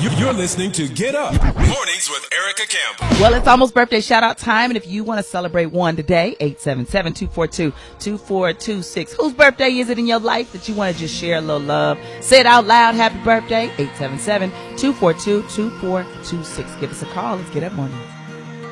You're listening to Get Up Mornings with Erica Campbell. Well, it's almost birthday shout-out time, and if you want to celebrate one today, 877-242-2426. Whose birthday is it in your life that you want to just share a little love? Say it out loud, happy birthday, 877-242-2426. Give us a call. Let's Get Up Mornings.